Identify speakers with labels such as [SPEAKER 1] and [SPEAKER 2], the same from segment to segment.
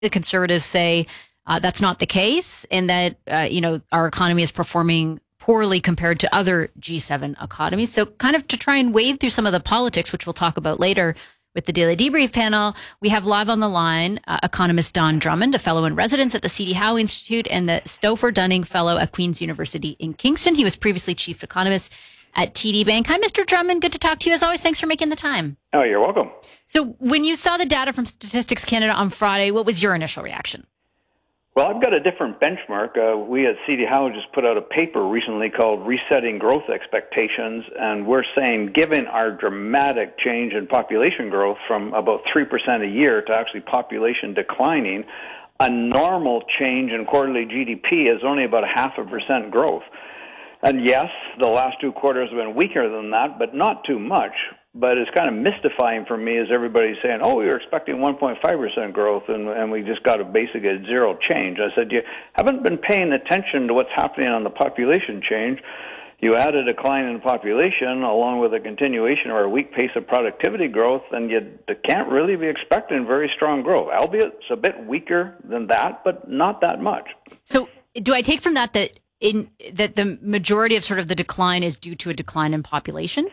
[SPEAKER 1] The Conservatives say that's not the case, and that our economy is performing poorly compared to other G7 economies. So kind of to try and wade through some of the politics, which we'll talk about later with the Daily Debrief panel, we have live on the line economist Don Drummond, a fellow in residence at the C.D. Howe Institute and the Stouffer Dunning Fellow at Queen's University in Kingston. He was previously chief economist at TD Bank. Hi, Mr. Drummond. Good to talk to you as always. Thanks for making the time.
[SPEAKER 2] Oh, you're welcome.
[SPEAKER 1] So when you saw the data from Statistics Canada on Friday, what was your initial reaction?
[SPEAKER 2] Well, I've got a different benchmark. We at C.D. Howe just put out a paper recently called Resetting Growth Expectations, and we're saying given our dramatic change in population growth from about 3% a year to actually population declining, a normal change in quarterly GDP is only about 0.5% growth. And yes, the last 2 quarters have been weaker than that, but not too much. But it's kind of mystifying for me as everybody's saying, oh, we were expecting 1.5% growth, and we just got a basically a zero change. I said, you haven't been paying attention to what's happening on the population change. You add a decline in population along with a continuation or a weak pace of productivity growth, and you can't really be expecting very strong growth, albeit it's a bit weaker than that, but not that much.
[SPEAKER 1] So do I take from that that the majority of sort of the decline is due to a decline in population?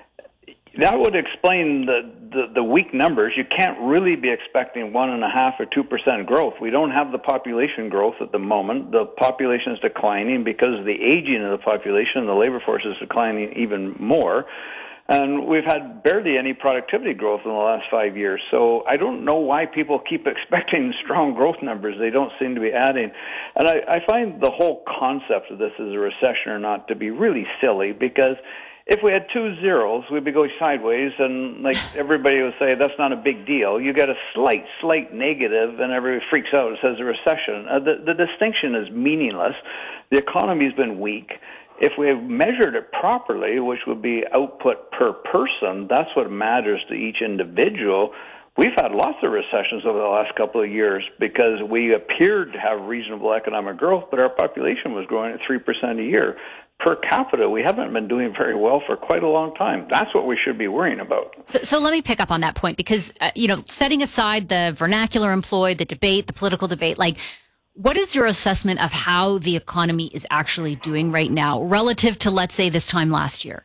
[SPEAKER 2] That would explain the weak numbers. You can't really be expecting 1.5% or 2% growth. We don't have the population growth at the moment. The population is declining because of the aging of the population. The labor force is declining even more. And we've had barely any productivity growth in the last 5 years. So I don't know why people keep expecting strong growth numbers. They don't seem to be adding. And I find the whole concept of this as a recession or not to be really silly, because if we had 2 zeros, we'd be going sideways, and like everybody would say, that's not a big deal. You get a slight negative, and everybody freaks out. It says a recession. The distinction is meaningless. The economy's been weak. If we have measured it properly, which would be output per person, that's what matters to each individual. We've had lots of recessions over the last couple of years because we appeared to have reasonable economic growth, but our population was growing at 3% a year. Per capita, we haven't been doing very well for quite a long time. That's what we should be worrying about.
[SPEAKER 1] So let me pick up on that point, because, setting aside the vernacular employed, the debate, the political debate, what is your assessment of how the economy is actually doing right now relative to, let's say, this time last year?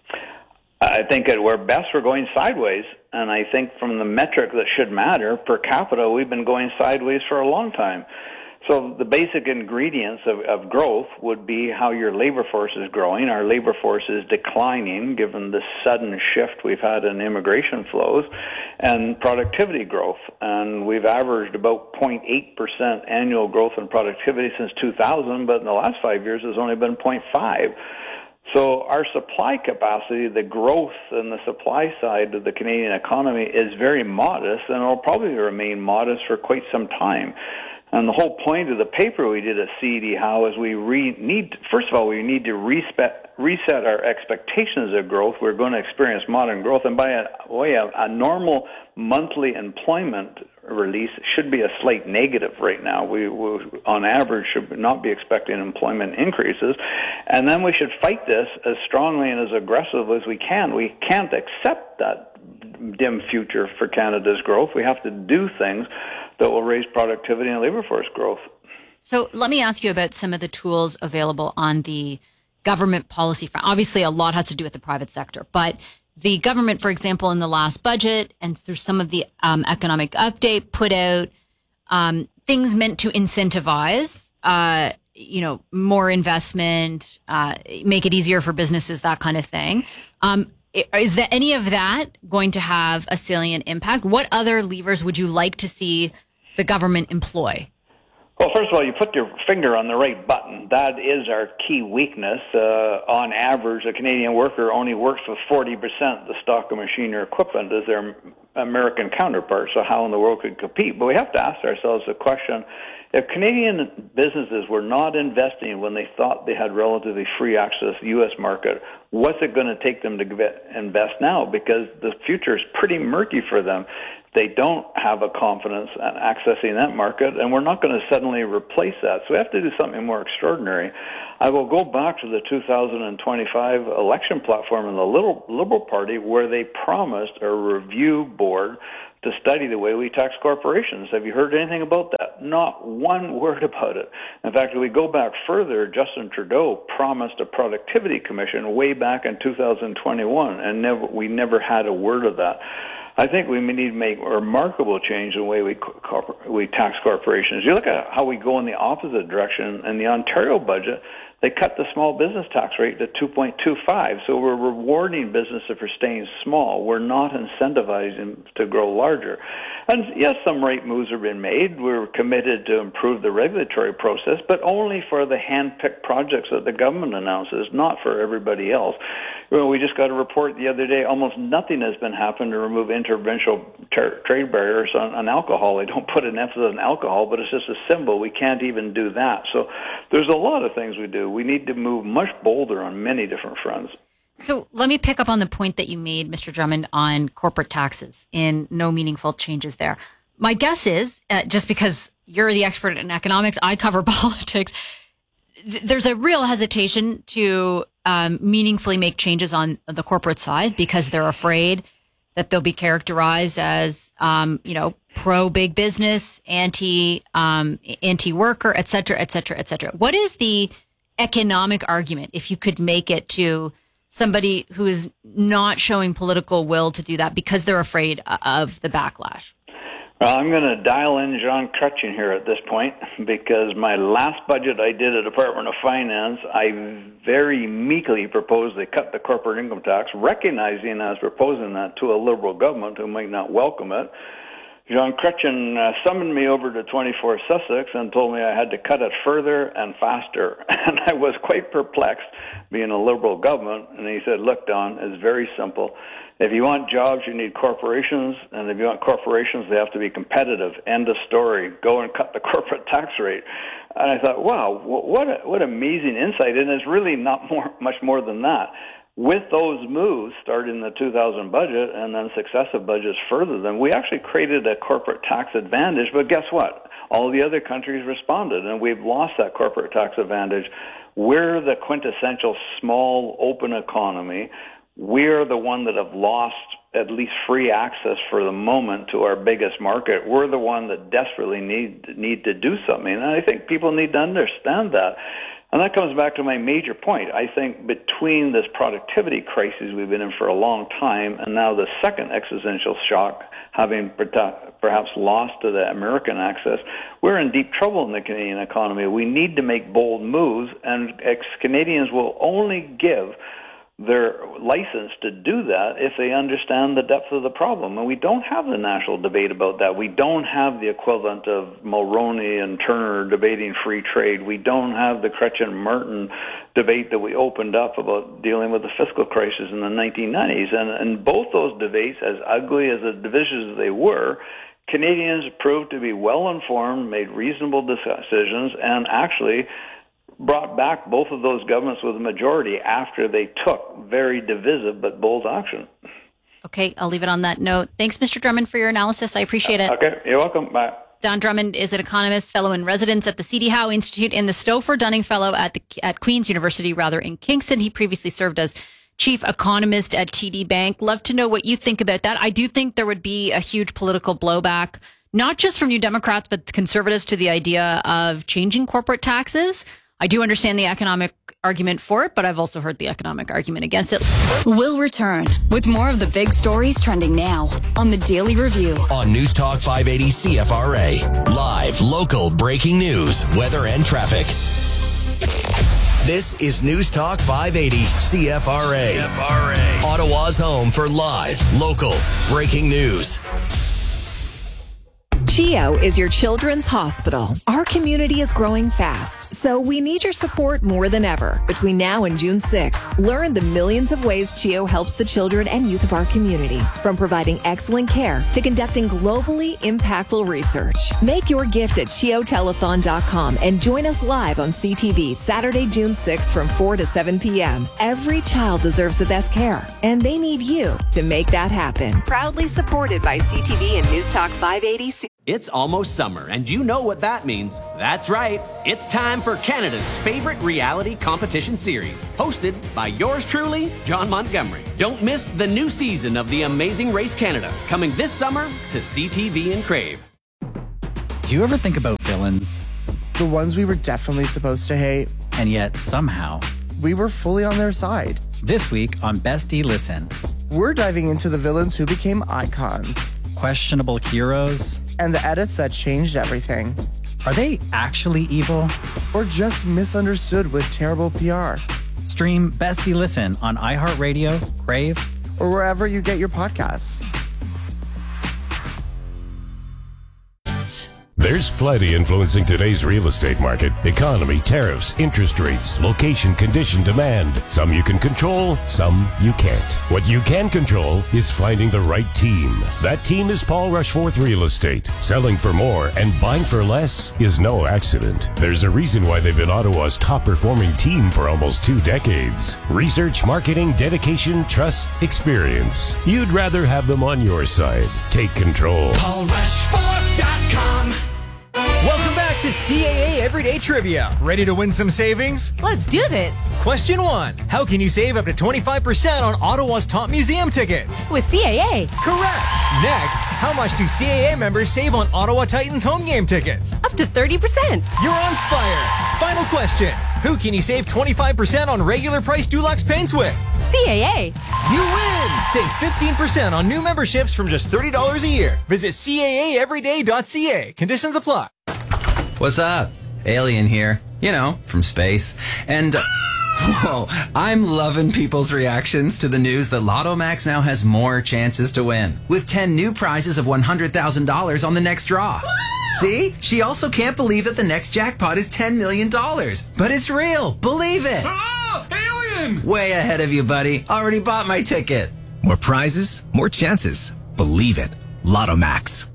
[SPEAKER 2] I think at our best, we're going sideways. And I think from the metric that should matter, per capita, we've been going sideways for a long time. So the basic ingredients of growth would be how your labor force is growing. Our labor force is declining given the sudden shift we've had in immigration flows, and productivity growth. And we've averaged about 0.8% annual growth in productivity since 2000, but in the last 5 years it's only been 0.5%. So our supply capacity, the growth in the supply side of the Canadian economy is very modest, and it will probably remain modest for quite some time. And the whole point of the paper we did at C.D. Howe is we need to reset our expectations of growth. We're going to experience modern growth, and by the way, a normal monthly employment release should be a slight negative right now. We on average should not be expecting employment increases, and then we should fight this as strongly and as aggressive as we can. We can't accept that dim future for Canada's growth. We have to do things that will raise productivity and labor force growth.
[SPEAKER 1] So let me ask you about some of the tools available on the government policy front. Obviously, a lot has to do with the private sector, but the government, for example, in the last budget and through some of the economic update, put out things meant to incentivize, more investment, make it easier for businesses, that kind of thing. Is there any of that going to have a salient impact? What other levers would you like to see the government employ?
[SPEAKER 2] Well, first of all, you put your finger on the right button. That is our key weakness. On average, a Canadian worker only works with 40% of the stock of machinery equipment as their American counterparts, so how in the world could compete? But we have to ask ourselves the question, if Canadian businesses were not investing when they thought they had relatively free access to the U.S. market, what's it going to take them to invest now? Because the future is pretty murky for them. They don't have a confidence in accessing that market, and we're not going to suddenly replace that. So we have to do something more extraordinary. I will go back to the 2025 election platform in the Liberal Party, where they promised a review board to study the way we tax corporations. Have you heard anything about that? Not one word about it. In fact, if we go back further, Justin Trudeau promised a productivity commission way back in 2021, and we never had a word of that. I think we need to make a remarkable change in the way we tax corporations. You look at how we go in the opposite direction. In the Ontario budget, they cut the small business tax rate to 2.25. So we're rewarding businesses for staying small. We're not incentivizing to grow larger. And yes, some right moves have been made. We're committed to improve the regulatory process, but only for the hand-picked projects that the government announces, not for everybody else. We just got a report the other day, almost nothing has been happened to remove interprovincial trade barriers on alcohol. They don't put an emphasis on alcohol, but it's just a symbol. We can't even do that. So there's a lot of things we do. We need to move much bolder on many different fronts.
[SPEAKER 1] So let me pick up on the point that you made, Mr. Drummond, on corporate taxes and no meaningful changes there. My guess is, just because you're the expert in economics, I cover politics, there's a real hesitation to meaningfully make changes on the corporate side because they're afraid that they'll be characterized as, pro-big business, anti-worker, et cetera, et cetera, et cetera. What is the economic argument, if you could make it to somebody who is not showing political will to do that because they're afraid of the backlash?
[SPEAKER 2] Well, I'm going to dial in Jean Chrétien here at this point because my last budget I did at Department of Finance, I very meekly proposed they cut the corporate income tax, recognizing I was proposing that to a Liberal government who might not welcome it. Jean Chrétien summoned me over to 24 Sussex and told me I had to cut it further and faster. And I was quite perplexed, being a Liberal government. And he said, look, Don, it's very simple. If you want jobs, you need corporations. And if you want corporations, they have to be competitive. End of story. Go and cut the corporate tax rate. And I thought, wow, what amazing insight. And it's really not much more than that. With those moves, starting the 2000 budget and then successive budgets further than, we actually created a corporate tax advantage. But guess what? All the other countries responded, and we've lost that corporate tax advantage. We're the quintessential small, open economy. We're the one that have lost at least free access for the moment to our biggest market. We're the one that desperately need to do something. And I think people need to understand that. And that comes back to my major point. I think between this productivity crisis we've been in for a long time and now the second existential shock, having perhaps lost to the American access, we're in deep trouble in the Canadian economy. We need to make bold moves, and Canadians will only give their license to do that if they understand the depth of the problem. And we don't have the national debate about that. We don't have the equivalent of Mulroney and Turner debating free trade. We don't have the Chrétien-Martin debate that we opened up about dealing with the fiscal crisis in the 1990s. And both those debates, as ugly as the divisions they were, Canadians proved to be well-informed, made reasonable decisions, and actually brought back both of those governments with a majority after they took very divisive but bold action.
[SPEAKER 1] Okay, I'll leave it on that note. Thanks, Mr. Drummond, for your analysis. I appreciate it.
[SPEAKER 2] Okay, you're welcome. Bye.
[SPEAKER 1] Don Drummond is an economist, fellow in residence at the C.D. Howe Institute and the Stouffer Dunning Fellow at Queen's University, in Kingston. He previously served as chief economist at TD Bank. Love to know what you think about that. I do think there would be a huge political blowback, not just from New Democrats, but conservatives, to the idea of changing corporate taxes. I do understand the economic argument for it, but I've also heard the economic argument against it.
[SPEAKER 3] We'll return with more of the big stories trending now on the Daily Review. On News Talk 580 CFRA. Live, local, breaking news, weather and traffic. This is News Talk 580 CFRA. Ottawa's home for live, local, breaking news.
[SPEAKER 4] CHEO is your children's hospital. Our community is growing fast, so we need your support more than ever. Between now and June 6th, learn the millions of ways CHEO helps the children and youth of our community, from providing excellent care to conducting globally impactful research. Make your gift at CHEOtelethon.com and join us live on CTV Saturday, June 6th from 4 to 7 p.m. Every child deserves the best care, and they need you to make that happen. Proudly supported by CTV and News Talk 580.
[SPEAKER 5] It's almost summer, and you know what that means. That's right. It's time for Canada's favorite reality competition series, hosted by yours truly, John Montgomery. Don't miss the new season of The Amazing Race Canada, coming this summer to CTV and Crave.
[SPEAKER 6] Do you ever think about villains?
[SPEAKER 7] The ones we were definitely supposed to hate.
[SPEAKER 6] And yet, somehow,
[SPEAKER 7] we were fully on their side.
[SPEAKER 6] This week on Bestie Listen,
[SPEAKER 7] we're diving into the villains who became icons.
[SPEAKER 6] Questionable heroes.
[SPEAKER 7] And the edits that changed everything.
[SPEAKER 6] Are they actually evil?
[SPEAKER 7] Or just misunderstood with terrible PR?
[SPEAKER 6] Stream Bestie Listen on iHeartRadio, Crave,
[SPEAKER 7] or wherever you get your podcasts.
[SPEAKER 8] There's plenty influencing today's real estate market. Economy, tariffs, interest rates, location, condition, demand. Some you can control, some you can't. What you can control is finding the right team. That team is Paul Rushforth Real Estate. Selling for more and buying for less is no accident. There's a reason why they've been Ottawa's top performing team for almost 2 decades. Research, marketing, dedication, trust, experience. You'd rather have them on your side. Take control.
[SPEAKER 9] PaulRushforth.com. Welcome back to CAA Everyday Trivia. Ready to win some savings?
[SPEAKER 10] Let's do this.
[SPEAKER 9] Question 1. How can you save up to 25% on Ottawa's top museum tickets?
[SPEAKER 10] With CAA.
[SPEAKER 9] Correct. Next, how much do CAA members save on Ottawa Titans home game tickets?
[SPEAKER 10] Up to 30%.
[SPEAKER 9] You're on fire. Final question. Who can you save 25% on regular price Dulux paints with?
[SPEAKER 10] CAA.
[SPEAKER 9] You win! Save 15% on new memberships from just $30 a year. Visit CAAeveryday.ca. Conditions apply.
[SPEAKER 11] What's up? Alien here. You know, from space. And, whoa, I'm loving people's reactions to the news that Lotto Max now has more chances to win. With 10 new prizes of $100,000 on the next draw. See? She also can't believe that the next jackpot is $10 million. But it's real. Believe it.
[SPEAKER 9] Oh, alien!
[SPEAKER 11] Way ahead of you, buddy. Already bought my ticket.
[SPEAKER 12] More prizes, more chances. Believe it. Lotto Max.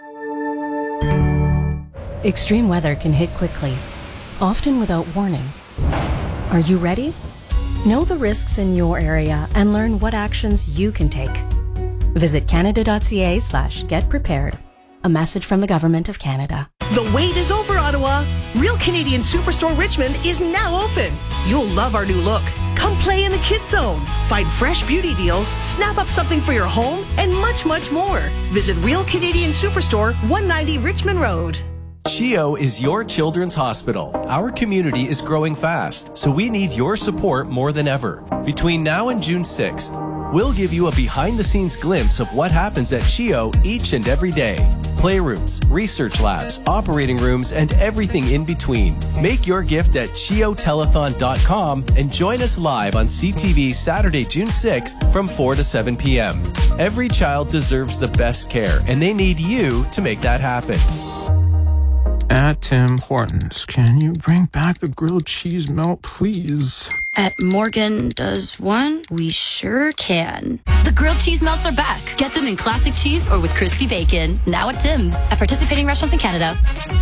[SPEAKER 13] Extreme weather can hit quickly, often without warning. Are you ready? Know the risks in your area and learn what actions you can take. Visit canada.ca/getprepared. A message from the Government of Canada.
[SPEAKER 14] The wait is over, Ottawa. Real Canadian Superstore Richmond is now open. You'll love our new look. Come play in the Kids Zone. Find fresh beauty deals, snap up something for your home, and much, much more. Visit Real Canadian Superstore, 190 Richmond Road.
[SPEAKER 15] CHEO is your children's hospital. Our community is growing fast, so we need your support more than ever. Between now and June 6th, we'll give you a behind-the-scenes glimpse of what happens at CHEO each and every day. Playrooms, research labs, operating rooms, and everything in between. Make your gift at CHEOtelethon.com and join us live on CTV Saturday, June 6th from 4 to 7 p.m. Every child deserves the best care, and they need you to make that happen.
[SPEAKER 16] At Tim Hortons, can you bring back the grilled cheese melt, please?
[SPEAKER 17] At Morgan Does One, we sure can.
[SPEAKER 18] The grilled cheese melts are back. Get them in classic cheese or with crispy bacon. Now at Tim's, at participating restaurants in Canada.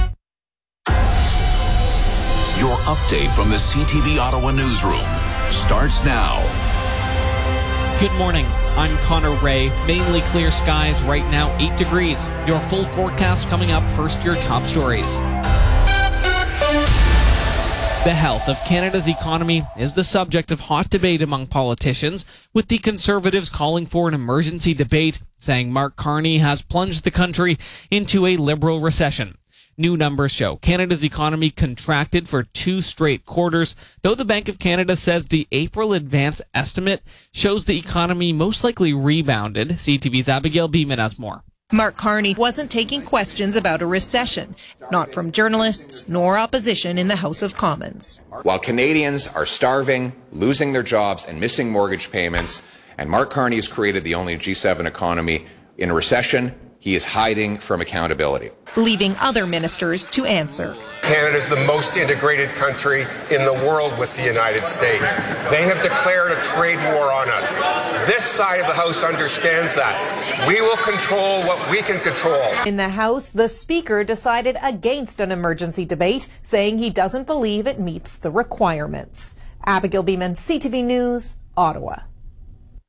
[SPEAKER 19] Your update from the CTV Ottawa newsroom starts now.
[SPEAKER 20] Good morning. I'm Connor Ray. Mainly clear skies right now, 8 degrees. Your full forecast coming up. First, your top stories. The health of Canada's economy is the subject of hot debate among politicians, with the Conservatives calling for an emergency debate, saying Mark Carney has plunged the country into a Liberal recession. New numbers show Canada's economy contracted for 2 straight quarters, though the Bank of Canada says the April advance estimate shows the economy most likely rebounded. CTV's Abigail Beeman has more.
[SPEAKER 21] Mark Carney wasn't taking questions about a recession, not from journalists nor opposition in the House of Commons.
[SPEAKER 22] While Canadians are starving, losing their jobs, and missing mortgage payments, and Mark Carney has created the only G7 economy in a recession, he is hiding from accountability,
[SPEAKER 21] leaving other ministers to answer.
[SPEAKER 23] Canada is the most integrated country in the world with the United States. They have declared a trade war on us. This side of the House understands that. We will control what we can control.
[SPEAKER 21] In the House, the Speaker decided against an emergency debate, saying he doesn't believe it meets the requirements. Abigail Beeman, CTV News, Ottawa.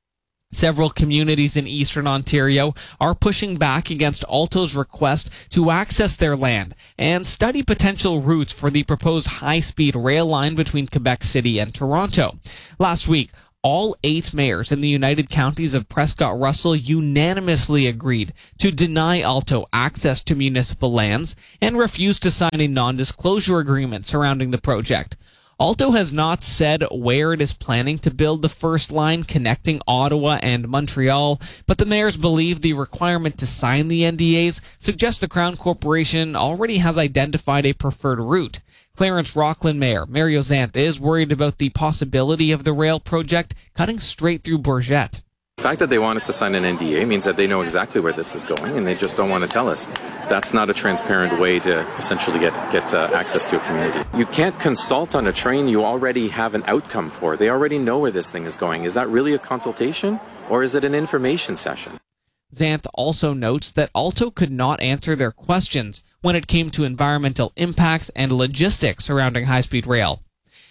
[SPEAKER 20] Several communities in eastern Ontario are pushing back against Alto's request to access their land and study potential routes for the proposed high-speed rail line between Quebec City and Toronto. Last week, all 8 mayors in the United Counties of Prescott-Russell unanimously agreed to deny Alto access to municipal lands and refused to sign a non-disclosure agreement surrounding the project. Alto has not said where it is planning to build the first line connecting Ottawa and Montreal, but the mayors believe the requirement to sign the NDAs suggests the Crown Corporation already has identified a preferred route. Clarence Rockland Mayor Mario Zanth is worried about the possibility of the rail project cutting straight through Bourget.
[SPEAKER 1] The fact that they want us to sign an NDA means that they know exactly where this is going, and they just don't want to tell us. That's not a transparent way to essentially get access to a community. You can't consult on a train you already have an outcome for. They already know where this thing is going. Is that really a consultation, or is it an information session?
[SPEAKER 20] Zanth also notes that Alto could not answer their questions when it came to environmental impacts and logistics surrounding high-speed rail.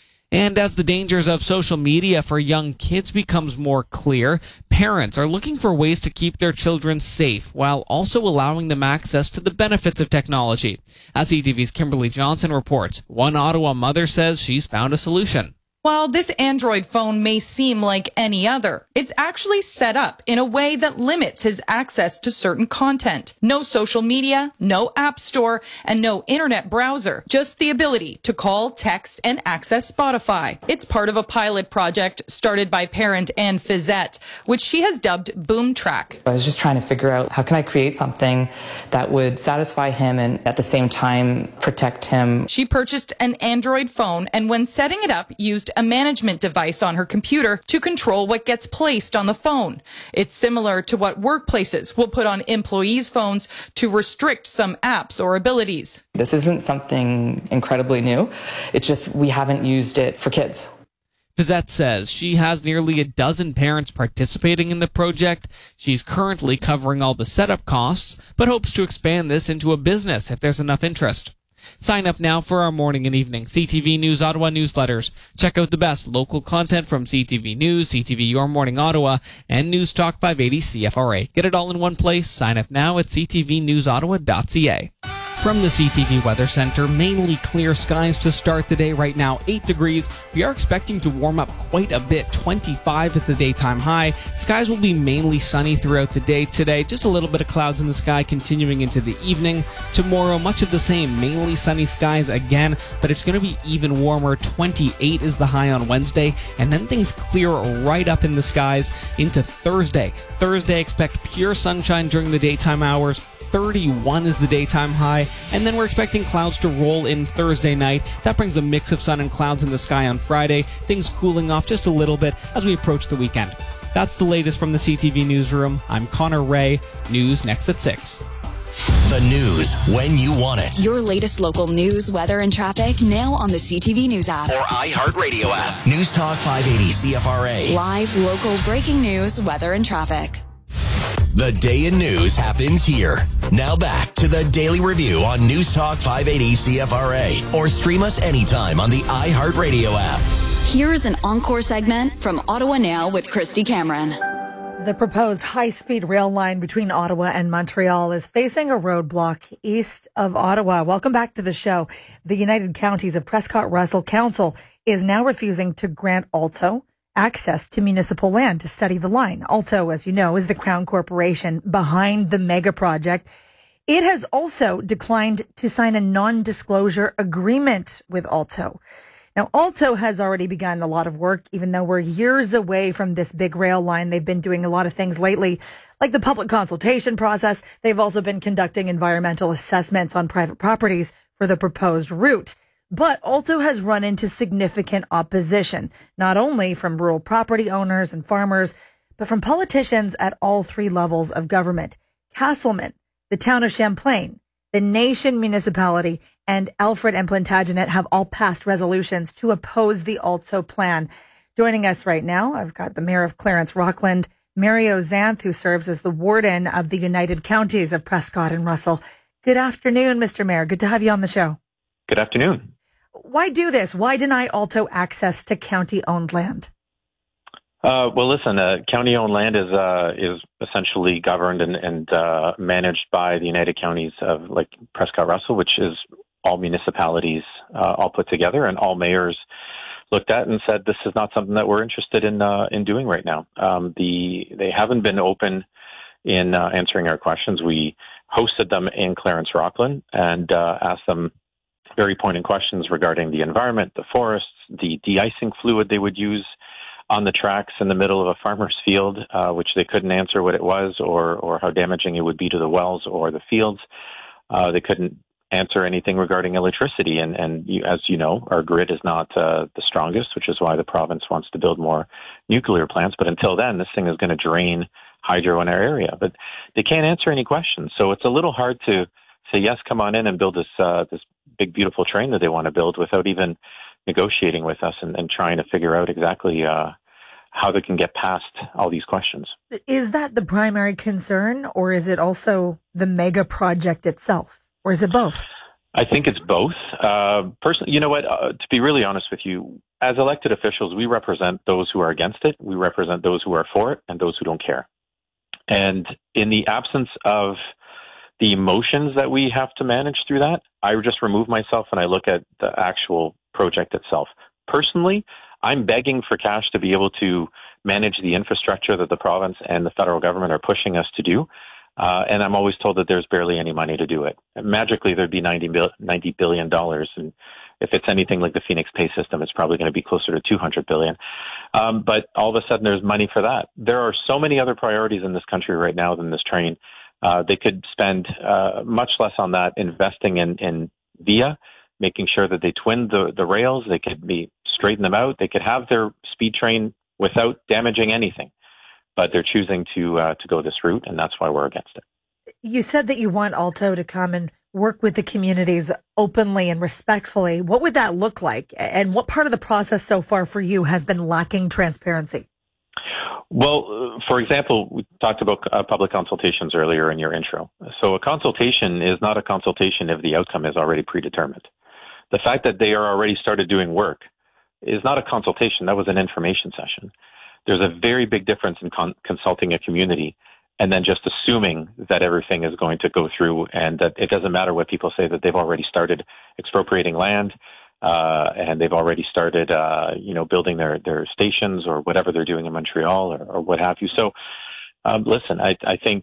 [SPEAKER 20] And as the dangers of social media for young kids becomes more clear, parents are looking for ways to keep their children safe while also allowing them access to the benefits of technology. As CTV's Kimberly Johnson reports, one Ottawa mother says she's found a solution.
[SPEAKER 2] While this Android phone may seem like any other, it's actually set up in a way that limits his access to certain content. No social media, no app store, and no internet browser. Just the ability to call, text, and access Spotify. It's part of a pilot project started by parent Anne Fizette, which she has dubbed Boom Track.
[SPEAKER 3] I was just trying to figure out how can I create something that would satisfy him and at the same time protect him.
[SPEAKER 2] She purchased an Android phone and when setting it up used a management device on her computer to control what gets placed on the phone. It's similar to what workplaces will put on employees' phones to restrict some apps or abilities.
[SPEAKER 3] This isn't something incredibly new. It's just we haven't used it for kids.
[SPEAKER 20] Fizette says she has nearly a dozen parents participating in the project. She's currently covering all the setup costs, but hopes to expand this into a business if there's enough interest. Sign up now for our morning and evening CTV News Ottawa newsletters. Check out the best local content from CTV News, CTV Your Morning Ottawa, and News Talk 580 CFRA. Get it all in one place. Sign up now at ctvnewsottawa.ca. From the CTV Weather Center, mainly clear skies to start the day right now, 8 degrees. We are expecting to warm up quite a bit, 25 is the daytime high. Skies will be mainly sunny throughout the day today, just a little bit of clouds in the sky continuing into the evening. Tomorrow, much of the same, mainly sunny skies again, but it's going to be even warmer. 28 is the high on Wednesday, and then things clear right up in the skies into Thursday. Thursday, expect pure sunshine during the daytime hours. 31 is the daytime high, and then we're expecting clouds to roll in Thursday night. That brings a mix of sun and clouds in the sky on Friday, things cooling off just a little bit as we approach the weekend. That's the latest from the CTV Newsroom. I'm Connor Ray. News next at 6.
[SPEAKER 24] The news when you want it.
[SPEAKER 25] Your latest local news, weather, and traffic now on the CTV News app.
[SPEAKER 24] Or iHeartRadio app. News Talk 580 CFRA.
[SPEAKER 25] Live, local, breaking news, weather, and traffic.
[SPEAKER 24] The day in news happens here. Now back to the Daily Review on News Talk 580 CFRA. Or stream us anytime on the iHeartRadio app.
[SPEAKER 25] Here's an encore segment from Ottawa Now with Christy Cameron.
[SPEAKER 26] The proposed high-speed rail line between Ottawa and Montreal is facing a roadblock east of Ottawa. Welcome back to the show. The United Counties of Prescott-Russell Council is now refusing to grant Alto access to municipal land to study the line. Alto, as you know, is the Crown Corporation behind the mega project. It has also declined to sign a non-disclosure agreement with Alto. Now, Alto has already begun a lot of work, even though we're years away from this big rail line. They've been doing a lot of things lately, like the public consultation process. They've also been conducting environmental assessments on private properties for the proposed route. But Alto has run into significant opposition, not only from rural property owners and farmers, but from politicians at all 3 levels of government. Castleman, the town of Champlain, the Nation municipality, and Alfred and Plantagenet have all passed resolutions to oppose the Alto plan. Joining us right now, I've got the mayor of Clarence Rockland, Mario Zanth, who serves as the warden of the United Counties of Prescott and Russell. Good afternoon, Mr. Mayor. Good to have you on the show.
[SPEAKER 27] Good afternoon.
[SPEAKER 26] Why do this? Why deny Alto access to county-owned land?
[SPEAKER 4] Well, listen, county-owned land is essentially governed and managed by the United Counties of like Prescott-Russell, which is all municipalities all put together, and all mayors looked at and said, this is not something that we're interested in doing right now. They haven't been open in answering our questions. We hosted them in Clarence Rockland and asked them very pointed questions regarding the environment, the forests, the de-icing fluid they would use on the tracks in the middle of a farmer's field, which they couldn't answer what it was or how damaging it would be to the wells or the fields. They couldn't answer anything regarding electricity. And as you know, our grid is not the strongest, which is why the province wants to build more nuclear plants. But until then, this thing is going to drain hydro in our area. But they can't answer any questions. So it's a little hard to say, yes, come on in and build this big, beautiful train that they want to build without even negotiating with us and trying to figure out exactly how they can get past all these questions.
[SPEAKER 26] Is that the primary concern, or is it also the mega project itself, or is it both?
[SPEAKER 4] I think it's both. Personally, you know what? To be really honest with you, as elected officials, we represent those who are against it. We represent those who are for it and those who don't care. And in the absence of the emotions that we have to manage through that, I just remove myself and I look at the actual project itself. Personally, I'm begging for cash to be able to manage the infrastructure that the province and the federal government are pushing us to do. And I'm always told that there's barely any money to do it. Magically, there'd be $90 billion. And if it's anything like the Phoenix Pay system, it's probably going to be closer to $200 billion. But all of a sudden, there's money for that. There are so many other priorities in this country right now than this train. They could spend much less on that, investing in VIA, making sure that they twin the rails. They could straighten them out. They could have their speed train without damaging anything. But they're choosing to go this route, and that's why we're against it.
[SPEAKER 26] You said that you want Alto to come and work with the communities openly and respectfully. What would that look like? And what part of the process so far for you has been lacking transparency?
[SPEAKER 4] Well, for example, we talked about public consultations earlier in your intro. So a consultation is not a consultation if the outcome is already predetermined. The fact that they are already started doing work is not a consultation. That was an information session. There's a very big difference in consulting a community and then just assuming that everything is going to go through and that it doesn't matter what people say, that they've already started expropriating land and they've already started, building their stations or whatever they're doing in Montreal or what have you. So, listen, I think,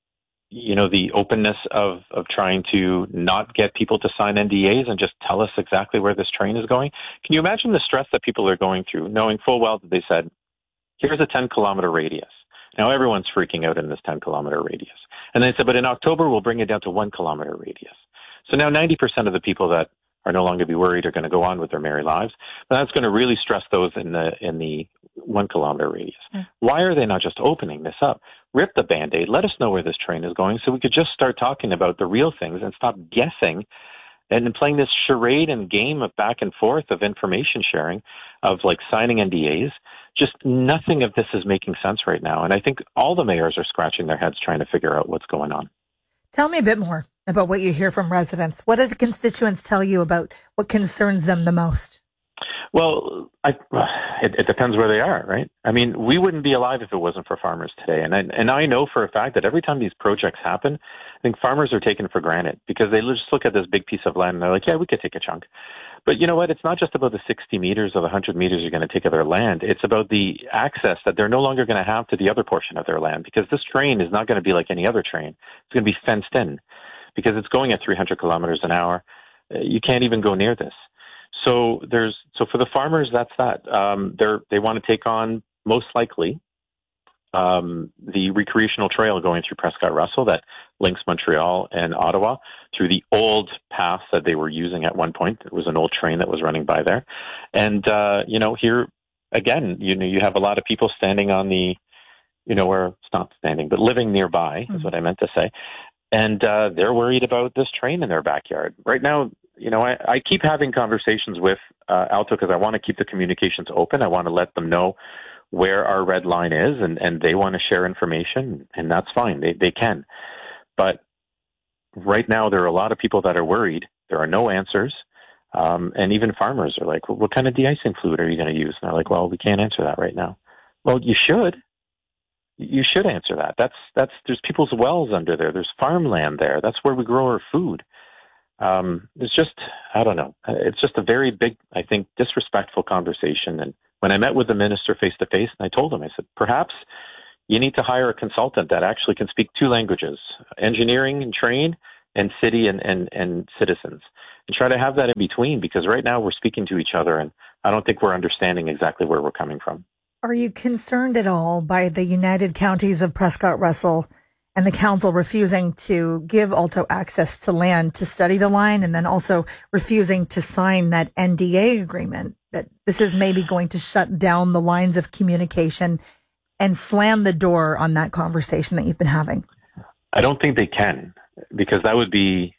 [SPEAKER 4] the openness of trying to not get people to sign NDAs and just tell us exactly where this train is going. Can you imagine the stress that people are going through, knowing full well that they said, here's a 10-kilometer radius. Now everyone's freaking out in this 10-kilometer radius. And they said, but in October, we'll bring it down to 1-kilometer radius. So now 90% of the people that are no longer be worried are going to go on with their merry lives. But that's going to really stress those in the 1-kilometer radius. Yeah. Why are they not just opening this up? Rip the Band-Aid. Let us know where this train is going so we could just start talking about the real things and stop guessing and playing this charade and game of back and forth of information sharing, of like signing NDAs. Just nothing of this is making sense right now. And I think all the mayors are scratching their heads trying to figure out what's going on.
[SPEAKER 26] Tell me a bit more about what you hear from residents. What do the constituents tell you about what concerns them the most?
[SPEAKER 4] Well, it depends where they are, right? I mean, we wouldn't be alive if it wasn't for farmers today. And I know for a fact that every time these projects happen, I think farmers are taken for granted because they just look at this big piece of land and they're like, yeah, we could take a chunk. But you know what? It's not just about the 60 meters or the 100 meters you're going to take of their land. It's about the access that they're no longer going to have to the other portion of their land, because this train is not going to be like any other train. It's going to be fenced in because it's going at 300 kilometers an hour. You can't even go near this. So for the farmers, that's that. They want to take on, most likely, the recreational trail going through Prescott-Russell that links Montreal and Ottawa through the old path that they were using at one point. There was an old train that was running by there. And, here again, you have a lot of people standing on the, where it's not standing, but living nearby is what I meant to say. And they're worried about this train in their backyard. Right now, I keep having conversations with Alto because I want to keep the communications open. I want to let them know where our red line is, and they want to share information, and that's fine. They can. But right now, there are a lot of people that are worried. There are no answers. And even farmers are like, well, what kind of de-icing fluid are you going to use? And they're like, well, we can't answer that right now. Well, you should. You should answer that. There's people's wells under there. There's farmland there. That's where we grow our food. It's just, I don't know. It's just a very big, I think, disrespectful conversation. And when I met with the minister face to face, and I told him, I said, perhaps you need to hire a consultant that actually can speak 2 languages, engineering and train, and city and citizens, and try to have that in between, because right now we're speaking to each other, and I don't think we're understanding exactly where we're coming from.
[SPEAKER 26] Are you concerned at all by the United Counties of Prescott Russell and the council refusing to give Alto access to land to study the line, and then also refusing to sign that NDA agreement, that this is maybe going to shut down the lines of communication and slam the door on that conversation that you've been having?
[SPEAKER 4] I don't think they can, because that would be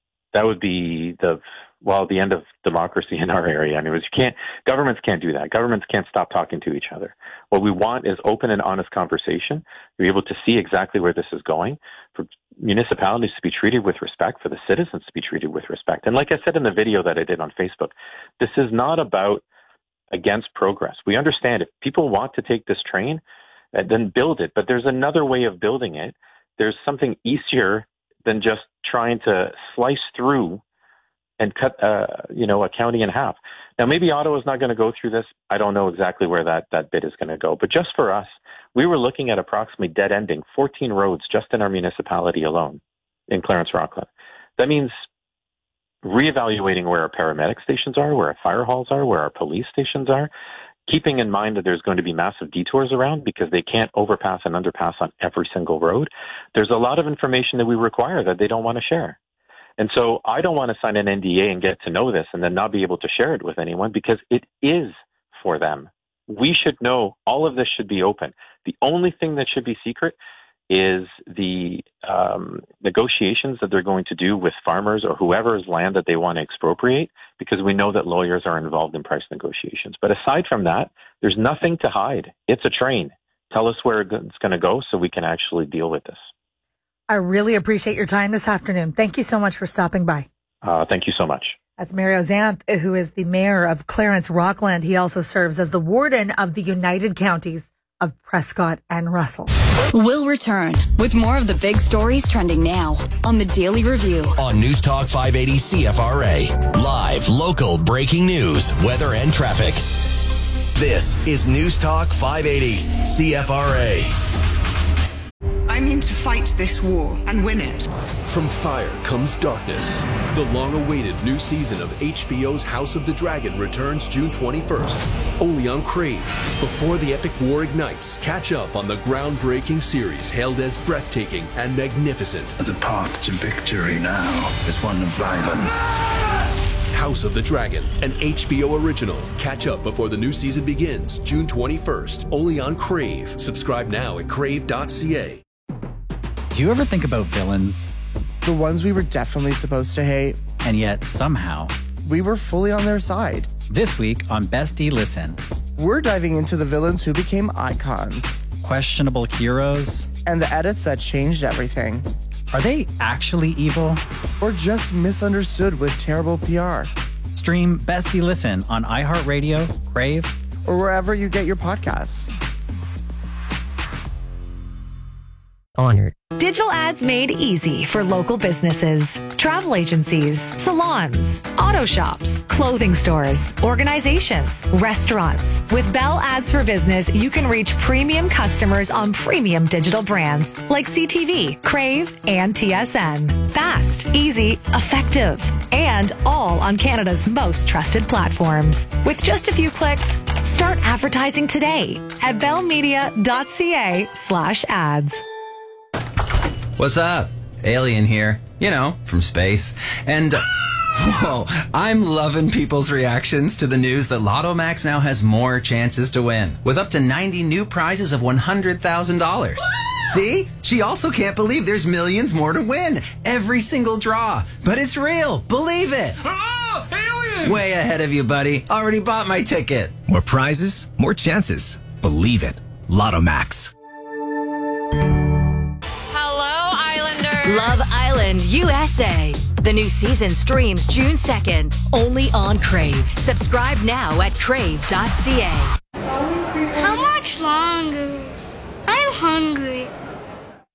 [SPEAKER 4] the end of democracy in our area. I mean, governments can't do that. Governments can't stop talking to each other. What we want is open and honest conversation, to be able to see exactly where this is going, for municipalities to be treated with respect, for the citizens to be treated with respect. And like I said in the video that I did on Facebook, this is not about against progress. We understand if people want to take this train, then build it. But there's another way of building it. There's something easier than just trying to slice through and cut, a county in half. Now, maybe Ottawa's not going to go through this. I don't know exactly where that bid is going to go. But just for us, we were looking at approximately dead-ending 14 roads just in our municipality alone in Clarence-Rockland. That means reevaluating where our paramedic stations are, where our fire halls are, where our police stations are, keeping in mind that there's going to be massive detours around because they can't overpass and underpass on every single road. There's a lot of information that we require that they don't want to share. And so I don't want to sign an NDA and get to know this and then not be able to share it with anyone, because it is for them. We should know all of this should be open. The only thing that should be secret is the negotiations that they're going to do with farmers or whoever's land that they want to expropriate, because we know that lawyers are involved in price negotiations. But aside from that, there's nothing to hide. It's a train. Tell us where it's going to go so we can actually deal with this.
[SPEAKER 26] I really appreciate your time this afternoon. Thank you so much for stopping by.
[SPEAKER 4] Thank you so much.
[SPEAKER 26] That's Mario Zanth, who is the mayor of Clarence-Rockland. He also serves as the warden of the United Counties of Prescott and Russell.
[SPEAKER 25] We'll return with more of the big stories trending now on the Daily Review.
[SPEAKER 24] On News Talk 580 CFRA. Live, local, breaking news, weather, and traffic. This is News Talk 580 CFRA.
[SPEAKER 5] I mean to fight this war and win it.
[SPEAKER 6] From fire comes darkness. The long-awaited new season of HBO's House of the Dragon returns June 21st, only on Crave. Before the epic war ignites, catch up on the groundbreaking series hailed as breathtaking and magnificent.
[SPEAKER 7] The path to victory now is one of violence.
[SPEAKER 6] House of the Dragon, an HBO original. Catch up before the new season begins June 21st, only on Crave. Subscribe now at crave.ca.
[SPEAKER 8] Do you ever think about villains?
[SPEAKER 9] The ones we were definitely supposed to hate.
[SPEAKER 8] And yet, somehow,
[SPEAKER 9] we were fully on their side.
[SPEAKER 8] This week on Bestie Listen,
[SPEAKER 9] we're diving into the villains who became icons.
[SPEAKER 8] Questionable heroes.
[SPEAKER 9] And the edits that changed everything.
[SPEAKER 8] Are they actually evil?
[SPEAKER 9] Or just misunderstood with terrible PR?
[SPEAKER 8] Stream Bestie Listen on iHeartRadio, Crave,
[SPEAKER 9] or wherever you get your podcasts.
[SPEAKER 10] Honored. Digital ads made easy for local businesses, travel agencies, salons, auto shops, clothing stores, organizations, restaurants. With Bell Ads for Business, you can reach premium customers on premium digital brands like CTV, Crave, and TSN. Fast, easy, effective, and all on Canada's most trusted platforms. With just a few clicks, start advertising today at bellmedia.ca/ads.
[SPEAKER 11] What's up? Alien here. From space. And, I'm loving people's reactions to the news that Lotto Max now has more chances to win, with up to 90 new prizes of $100,000. See? She also can't believe there's millions more to win. Every single draw. But it's real. Believe it.
[SPEAKER 12] Oh, alien!
[SPEAKER 11] Way ahead of you, buddy. Already bought my ticket.
[SPEAKER 12] More prizes, more chances. Believe it. Lotto Max.
[SPEAKER 18] Love Island USA. The new season streams June 2nd, only on Crave. Subscribe now at crave.ca.
[SPEAKER 27] How much longer?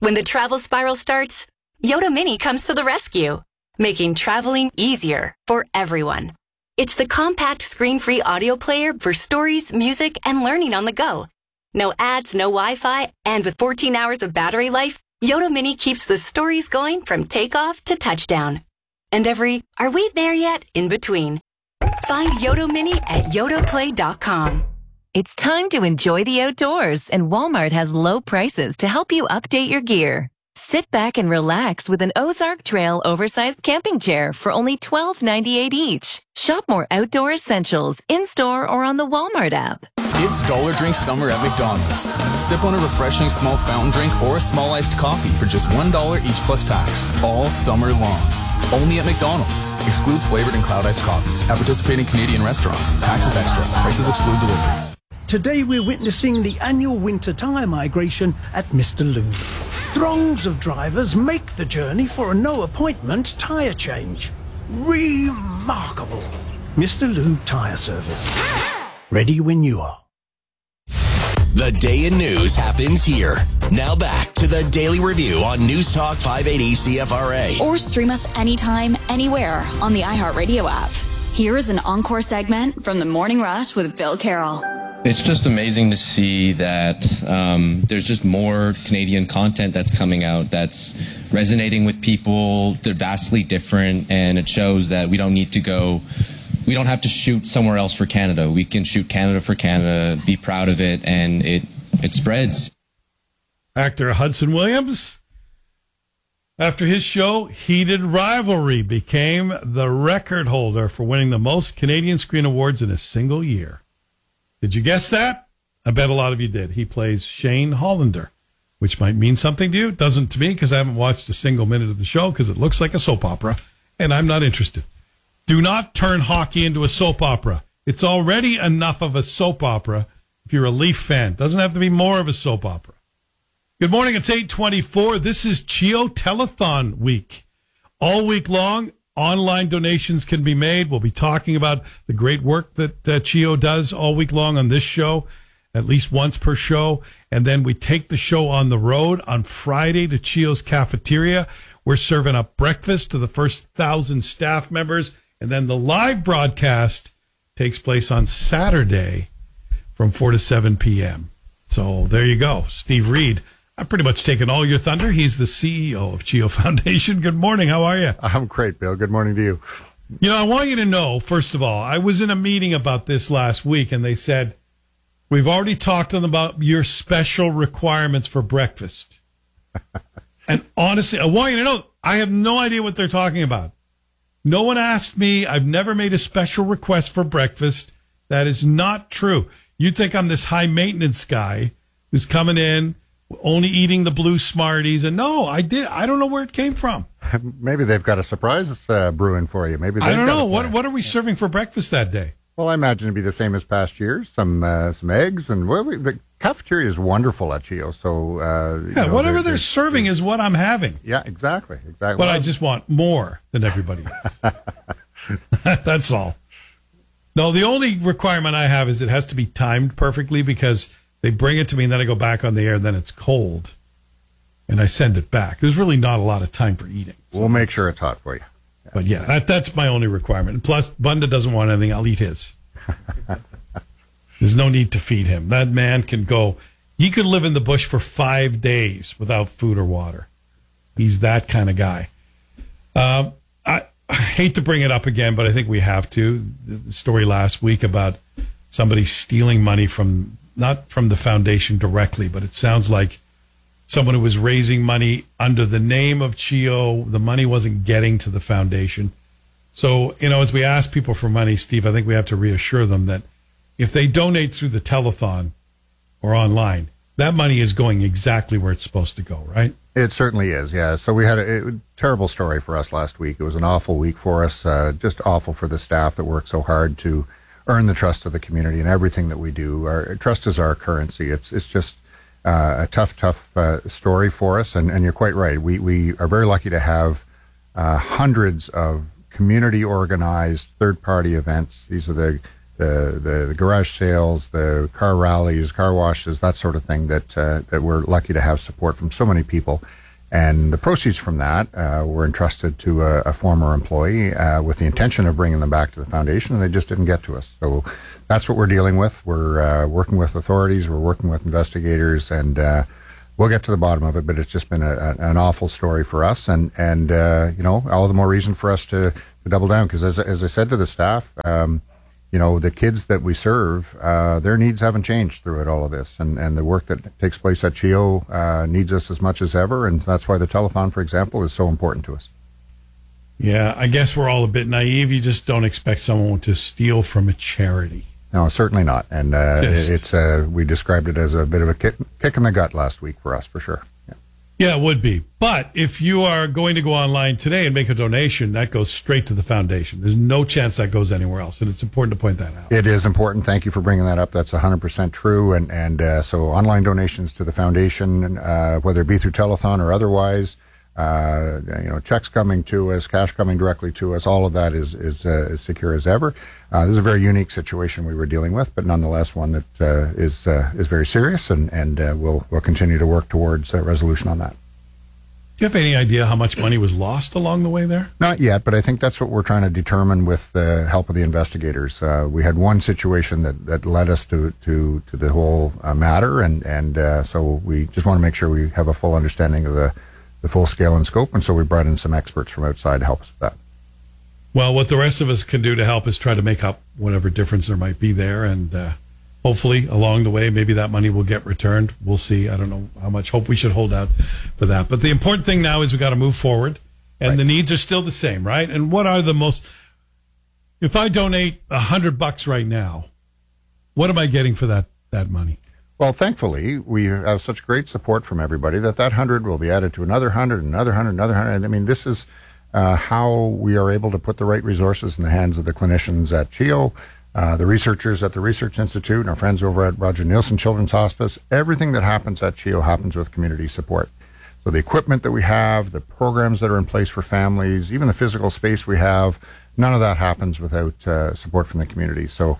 [SPEAKER 13] When the travel spiral starts, Yoda Mini comes to the rescue, making traveling easier for everyone. It's the compact screen-free audio player for stories, music, and learning on the go. No ads, no Wi-Fi, and with 14 hours of battery life, Yoda Mini keeps the stories going from takeoff to touchdown. And every, are we there yet, in between. Find Yoda Mini at yodaplay.com.
[SPEAKER 14] It's time to enjoy the outdoors, and Walmart has low prices to help you update your gear. Sit back and relax with an Ozark Trail oversized camping chair for only $12.98 each. Shop more outdoor essentials in-store or on the Walmart app.
[SPEAKER 15] It's Dollar Drink Summer at McDonald's. Sip on a refreshing small fountain drink or a small iced coffee for just $1 each plus tax, all summer long. Only at McDonald's. Excludes flavored and cloud iced coffees at participating Canadian restaurants. Taxes extra. Prices exclude delivery.
[SPEAKER 16] Today we're witnessing the annual winter tyre migration at Mr. Lube. Throngs of drivers make the journey for a no-appointment tyre change. Remarkable. Mr. Lube Tyre Service. Ready when you are.
[SPEAKER 24] The day in news happens here. Now back to the Daily Review on News Talk 580 CFRA.
[SPEAKER 25] Or stream us anytime, anywhere on the iHeartRadio app. Here is an encore segment from The Morning Rush with Bill Carroll.
[SPEAKER 17] It's just amazing to see that there's just more Canadian content that's coming out that's resonating with people. They're vastly different, and it shows that we don't have to shoot somewhere else for Canada. We can shoot Canada for Canada, be proud of it, and it spreads.
[SPEAKER 19] Actor Hudson Williams, after his show Heated Rivalry, became the record holder for winning the most Canadian Screen Awards in a single year. Did you guess that? I bet a lot of you did. He plays Shane Hollander, which might mean something to you. It doesn't to me because I haven't watched a single minute of the show because it looks like a soap opera, and I'm not interested. Do not turn hockey into a soap opera. It's already enough of a soap opera if you're a Leaf fan. Doesn't have to be more of a soap opera. Good morning. It's 8:24. This is CHEO Telethon week. All week long, online donations can be made. We'll be talking about the great work that CHEO does all week long on this show, at least once per show. And then we take the show on the road on Friday to CHEO's cafeteria. We're serving up breakfast to the first 1,000 staff members. And then the live broadcast takes place on Saturday from 4 to 7 p.m. So there you go. Steve Reed, I've pretty much taken all your thunder. He's the CEO of CHEO Foundation. Good morning. How are you?
[SPEAKER 27] I'm great, Bill. Good morning to you.
[SPEAKER 19] You know, I want you to know, first of all, I was in a meeting about this last week, and they said, we've already talked to them about your special requirements for breakfast. And honestly, I want you to know, I have no idea what they're talking about. No one asked me. I've never made a special request for breakfast. That is not true. You think I'm this high-maintenance guy who's coming in, only eating the blue Smarties. And no, I don't know where it came from.
[SPEAKER 27] Maybe they've got a surprise brewing for you. Maybe
[SPEAKER 19] I don't know. What are we serving for breakfast that day?
[SPEAKER 27] Well, I imagine it'd be the same as past years. Some eggs. And the cafeteria is wonderful at CHEO. So,
[SPEAKER 19] whatever they're serving is what I'm having.
[SPEAKER 27] Yeah, exactly.
[SPEAKER 19] But I just want more than everybody else. That's all. No, the only requirement I have is it has to be timed perfectly because they bring it to me and then I go back on the air and then it's cold and I send it back. There's really not a lot of time for eating.
[SPEAKER 27] So we'll make sure it's hot for you.
[SPEAKER 19] But yeah, that's my only requirement. And plus, Bunda doesn't want anything. I'll eat his. There's no need to feed him. That man can go. He could live in the bush for 5 days without food or water. He's that kind of guy. I hate to bring it up again, but I think we have to. The story last week about somebody stealing money from, not from the foundation directly, but it sounds like someone who was raising money under the name of CHEO. The money wasn't getting to the foundation. So, as we ask people for money, Steve, I think we have to reassure them that if they donate through the telethon or online, that money is going exactly where it's supposed to go, right?
[SPEAKER 27] It certainly is, yeah. So we had a terrible story for us last week. It was an awful week for us, just awful for the staff that work so hard to earn the trust of the community and everything that we do. Our trust is our currency. It's just a tough story for us, and you're quite right. We are very lucky to have hundreds of community-organized third-party events. These are the the garage sales, the car rallies, car washes, that sort of thing that we're lucky to have support from so many people. And the proceeds from that were entrusted to a former employee with the intention of bringing them back to the foundation, and they just didn't get to us. So that's what we're dealing with. We're working with authorities, we're working with investigators, and we'll get to the bottom of it. But it's just been an awful story for us, and all the more reason for us to double down. Because as I said to the staff, the kids that we serve, their needs haven't changed throughout all of this. And the work that takes place at CHEO needs us as much as ever. And that's why the telethon, for example, is so important to us.
[SPEAKER 19] Yeah, I guess we're all a bit naive. You just don't expect someone to steal from a charity.
[SPEAKER 27] No, certainly not. And we described it as a bit of a kick in the gut last week for us, for sure.
[SPEAKER 19] Yeah, it would be. But if you are going to go online today and make a donation, that goes straight to the foundation. There's no chance that goes anywhere else, and it's important to point that out.
[SPEAKER 27] It is important. Thank you for bringing that up. That's 100% true. And so online donations to the foundation, whether it be through telethon or otherwise, checks coming to us, cash coming directly to us, all of that is secure as ever. This is a very unique situation we were dealing with, but nonetheless one that is very serious, and we'll continue to work towards a resolution on that.
[SPEAKER 19] Do you have any idea how much money was lost along the way there?
[SPEAKER 27] Not yet, but I think that's what we're trying to determine with the help of the investigators. We had one situation that led us to the whole matter, and so we just want to make sure we have a full understanding of the full scale and scope, and so we brought in some experts from outside to help us with that.
[SPEAKER 19] Well, what the rest of us can do to help is try to make up whatever difference there might be there, and hopefully along the way, maybe that money will get returned. We'll see. I don't know how much hope we should hold out for that. But the important thing now is we got to move forward, and the needs are still the same, right? And what are the most... If I donate $100 right now, what am I getting for that money?
[SPEAKER 27] Well, thankfully, we have such great support from everybody that 100 will be added to another 100, another 100, another 100. I mean, this is how we are able to put the right resources in the hands of the clinicians at CHEO, the researchers at the Research Institute, and our friends over at Roger Nielsen Children's Hospice. Everything that happens at CHEO happens with community support. So the equipment that we have, the programs that are in place for families, even the physical space we have, none of that happens without support from the community. So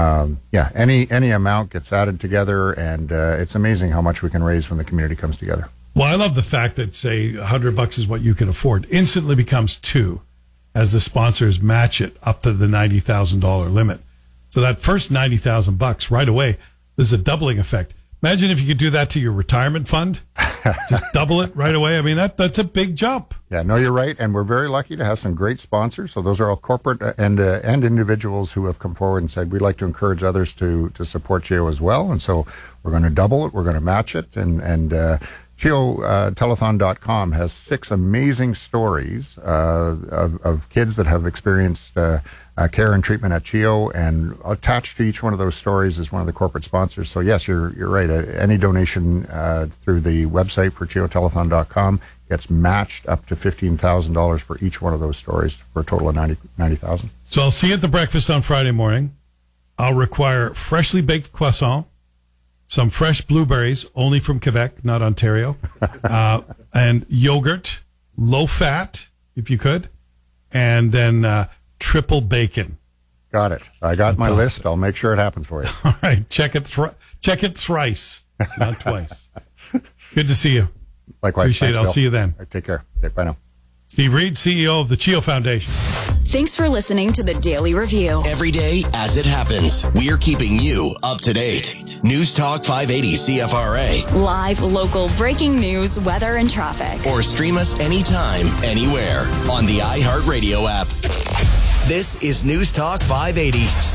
[SPEAKER 27] any amount gets added together, and it's amazing how much we can raise when the community comes together.
[SPEAKER 19] Well, I love the fact that, say, $100 is what you can afford. Instantly becomes $2 as the sponsors match it up to the $90,000 limit. So that first $90,000 right away, there's a doubling effect. Imagine if you could do that to your retirement fund. Just double it right away. I mean, that's a big jump.
[SPEAKER 27] Yeah, no, you're right. And we're very lucky to have some great sponsors. So those are all corporate and individuals who have come forward and said, we'd like to encourage others to support CHEO as well. And so we're going to double it. We're going to match it. And CHEO telethon.com has 6 amazing stories of kids that have experienced care and treatment at CHEO, and attached to each one of those stories is one of the corporate sponsors. So yes, you're right. Any donation through the website for CHEOtelethon.com gets matched up to $15,000 for each one of those stories, for a total of $90,000.
[SPEAKER 19] So I'll see you at the breakfast on Friday morning. I'll require freshly baked croissant, some fresh blueberries, only from Quebec, not Ontario, and yogurt, low fat, if you could, and then triple bacon.
[SPEAKER 27] Got it. I got my list. I'll make sure it happens for you.
[SPEAKER 19] All right. Check it thrice, not twice. Good to see you.
[SPEAKER 27] Likewise.
[SPEAKER 19] Appreciate
[SPEAKER 27] Thanks,
[SPEAKER 19] it. I'll
[SPEAKER 27] Bill.
[SPEAKER 19] see you then.
[SPEAKER 27] Take care. Okay, bye now.
[SPEAKER 19] Steve Reed, CEO of the CHEO Foundation.
[SPEAKER 25] Thanks for listening to the Daily Review.
[SPEAKER 24] Every day as it happens, we're keeping you up to date. News Talk 580 CFRA.
[SPEAKER 25] Live, local, breaking news, weather, and traffic.
[SPEAKER 24] Or stream us anytime, anywhere on the iHeartRadio app. This is News Talk 580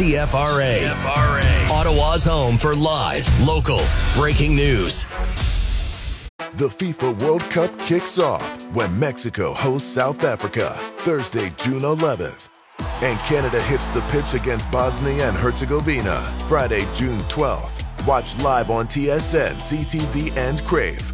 [SPEAKER 24] CFRA. Ottawa's home for live, local, breaking news.
[SPEAKER 1] The FIFA World Cup kicks off when Mexico hosts South Africa, Thursday, June 11th. And Canada hits the pitch against Bosnia and Herzegovina, Friday, June 12th. Watch live on TSN, CTV, and Crave.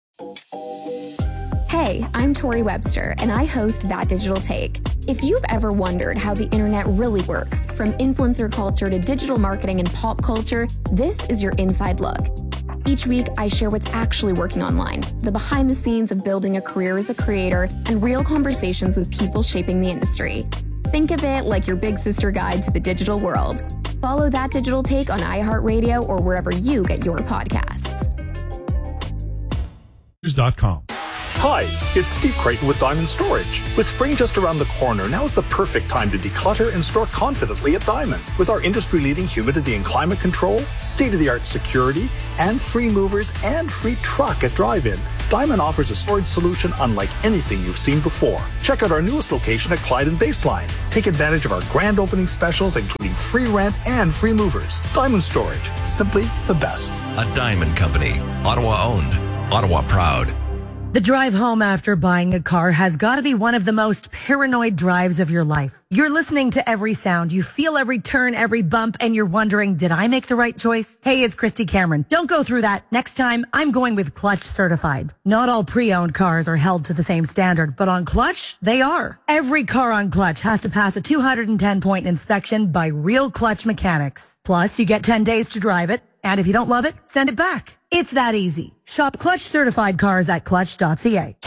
[SPEAKER 2] Hey, I'm Tori Webster, and I host That Digital Take. If you've ever wondered how the internet really works, from influencer culture to digital marketing and pop culture, this is your inside look. Each week, I share what's actually working online, the behind the scenes of building a career as a creator, and real conversations with people shaping the industry. Think of it like your big sister guide to the digital world. Follow That Digital Take on iHeartRadio or wherever you get your podcasts.
[SPEAKER 19] .com.
[SPEAKER 3] Hi, it's Steve Creighton with Diamond Storage. With spring just around the corner, now is the perfect time to declutter and store confidently at Diamond. With our industry-leading humidity and climate control, state-of-the-art security, and free movers and free truck at drive-in, Diamond offers a storage solution unlike anything you've seen before. Check out our newest location at Clyde and Baseline. Take advantage of our grand opening specials, including free rent and free movers. Diamond Storage, simply the best.
[SPEAKER 24] A Diamond Company. Ottawa owned. Ottawa proud.
[SPEAKER 4] The drive home after buying a car has got to be one of the most paranoid drives of your life. You're listening to every sound. You feel every turn, every bump, and you're wondering, did I make the right choice? Hey, it's Christy Cameron. Don't go through that. Next time, I'm going with Clutch Certified. Not all pre-owned cars are held to the same standard, but on Clutch, they are. Every car on Clutch has to pass a 210-point inspection by real Clutch mechanics. Plus, you get 10 days to drive it. And if you don't love it, send it back. It's that easy. Shop Clutch certified cars at clutch.ca.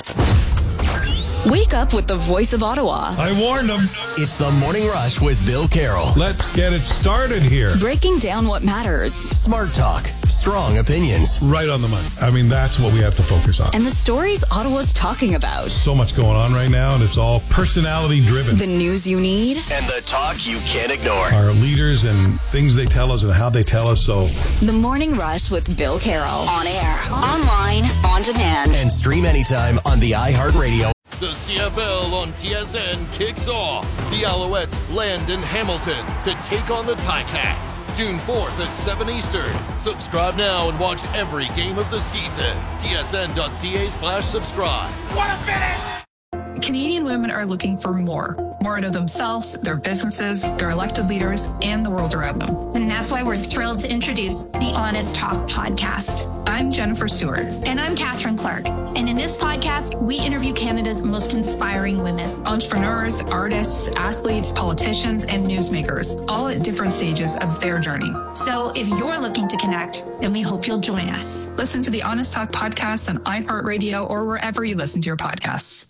[SPEAKER 25] Wake up with the voice of Ottawa.
[SPEAKER 1] I warned them. It's the Morning Rush with Bill Carroll.
[SPEAKER 19] Let's get it started here.
[SPEAKER 25] Breaking down what matters.
[SPEAKER 1] Smart talk. Strong opinions.
[SPEAKER 19] Right on the money. I mean, that's what we have to focus on.
[SPEAKER 25] And the stories Ottawa's talking about.
[SPEAKER 19] So much going on right now, and it's all personality driven.
[SPEAKER 25] The news you need.
[SPEAKER 1] And the talk you can't ignore.
[SPEAKER 19] Our leaders and things they tell us and how they tell us so.
[SPEAKER 25] The Morning Rush with Bill Carroll. On air, online, on demand.
[SPEAKER 1] And stream anytime on the iHeartRadio.
[SPEAKER 20] The CFL on TSN kicks off. The Alouettes land in Hamilton to take on the Ticats. June 4th at 7 Eastern. Subscribe now and watch every game of the season. tsn.ca/subscribe.
[SPEAKER 21] What a finish! Canadian women are looking for more out of themselves, their businesses, their elected leaders, and the world around them.
[SPEAKER 22] And that's why we're thrilled to introduce the Honest Talk podcast.
[SPEAKER 21] I'm Jennifer Stewart.
[SPEAKER 22] And I'm Catherine Clark. And in this podcast, we interview Canada's most inspiring women.
[SPEAKER 21] Entrepreneurs, artists, athletes, politicians, and newsmakers, all at different stages of their journey.
[SPEAKER 22] So if you're looking to connect, then we hope you'll join us.
[SPEAKER 21] Listen to the Honest Talk podcast on iHeartRadio or wherever you listen to your podcasts.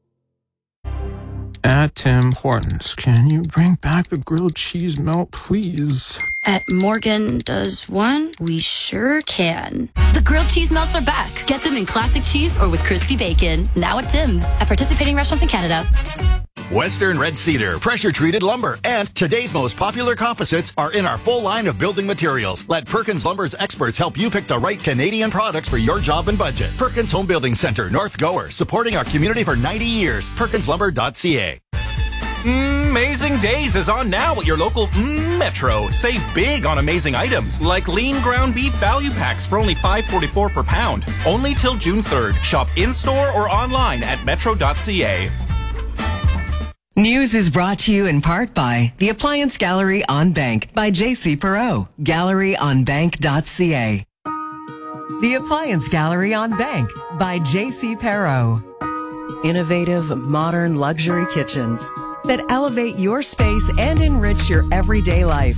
[SPEAKER 23] At Tim Hortons, can you bring back the grilled cheese melt, please?
[SPEAKER 18] At Morgan Does One, we sure can.
[SPEAKER 13] The grilled cheese melts are back. Get them in classic cheese or with crispy bacon. Now at Tim's. At participating restaurants in Canada.
[SPEAKER 26] Western Red Cedar, pressure-treated lumber, and today's most popular composites are in our full line of building materials. Let Perkins Lumber's experts help you pick the right Canadian products for your job and budget. Perkins Home Building Center, North Gower, supporting our community for 90 years. PerkinsLumber.ca.
[SPEAKER 12] Amazing Days is on now at your local Metro. Save big on amazing items like lean ground beef value packs for only $5.44 per pound. Only till June 3rd. Shop in-store or online at metro.ca.
[SPEAKER 10] News is brought to you in part by the Appliance Gallery on Bank by J.C. Perot, galleryonbank.ca. The Appliance Gallery on Bank by J.C. Perot. Innovative, modern luxury kitchens that elevate your space and enrich your everyday life.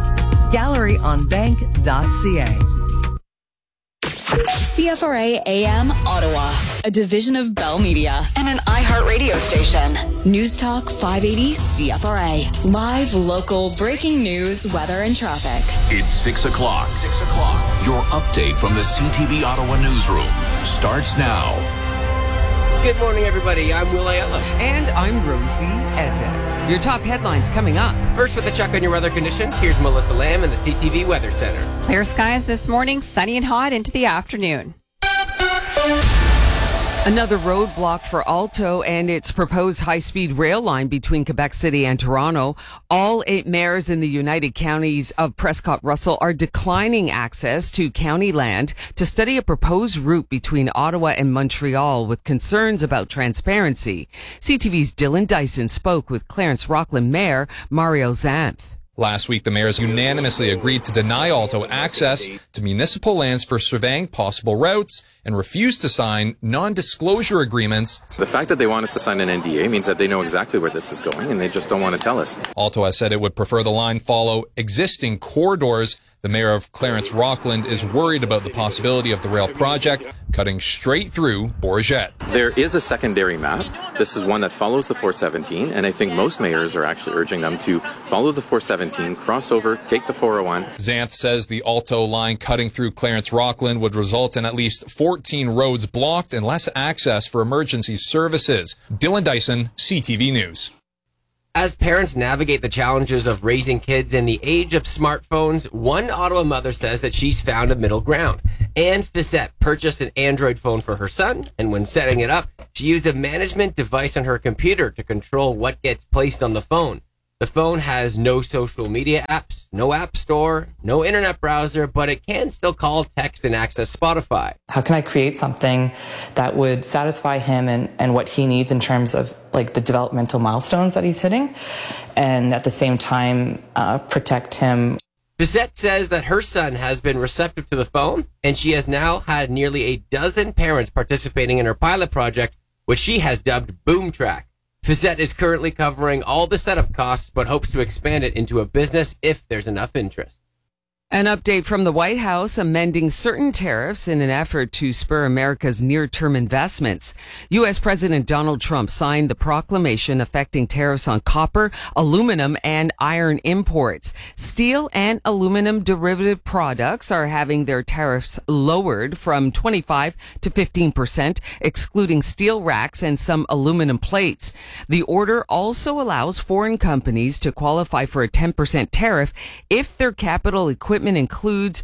[SPEAKER 10] galleryonbank.ca.
[SPEAKER 25] CFRA AM Ottawa, a division of Bell Media and an iHeartRadio station. News Talk 580 CFRA. Live, local, breaking news, weather, and traffic.
[SPEAKER 24] It's 6 o'clock. Your update from the CTV Ottawa newsroom starts now.
[SPEAKER 28] Good morning, everybody. I'm Will Ayala.
[SPEAKER 29] And I'm Rosie Edna. Your top headlines coming up.
[SPEAKER 28] First, with a check on your weather conditions, here's Melissa Lamb in the CTV Weather Center.
[SPEAKER 30] Clear skies this morning, sunny and hot into the afternoon.
[SPEAKER 29] Another roadblock for Alto and its proposed high-speed rail line between Quebec City and Toronto. All 8 mayors in the United Counties of Prescott-Russell are declining access to county land to study a proposed route between Ottawa and Montreal with concerns about transparency. CTV's Dylan Dyson spoke with Clarence Rockland Mayor Mario Zanth.
[SPEAKER 31] Last week, the mayors unanimously agreed to deny Alto access to municipal lands for surveying possible routes and refused to sign non-disclosure agreements.
[SPEAKER 32] The fact that they want us to sign an NDA means that they know exactly where this is going and they just don't want to tell us.
[SPEAKER 31] Alto has said it would prefer the line follow existing corridors The mayor of Clarence Rockland is worried about the possibility of the rail project cutting straight through Bourget.
[SPEAKER 32] There is a secondary map. This is one that follows the 417, and I think most mayors are actually urging them to follow the 417, cross over, take the 401.
[SPEAKER 31] Xanth says the Alto line cutting through Clarence Rockland would result in at least 14 roads blocked and less access for emergency services. Dylan Dyson, CTV News.
[SPEAKER 28] As parents navigate the challenges of raising kids in the age of smartphones, one Ottawa mother says that she's found a middle ground. Anne Fissette purchased an Android phone for her son, and when setting it up, she used a management device on her computer to control what gets placed on the phone. The phone has no social media apps, no app store, no internet browser, but it can still call, text, and access Spotify.
[SPEAKER 2] How can I create something that would satisfy him and what he needs in terms of like the developmental milestones that he's hitting, and at the same time protect him?
[SPEAKER 28] Bissette says that her son has been receptive to the phone, and she has now had nearly a dozen parents participating in her pilot project, which she has dubbed BoomTrack. Fissette is currently covering all the setup costs, but hopes to expand it into a business if there's enough interest.
[SPEAKER 29] An update from the White House amending certain tariffs in an effort to spur America's near-term investments. U.S. President Donald Trump signed the proclamation affecting tariffs on copper, aluminum, and iron imports. Steel and aluminum derivative products are having their tariffs lowered from 25 to 15%, excluding steel racks and some aluminum plates. The order also allows foreign companies to qualify for a 10% tariff if their capital equipment includes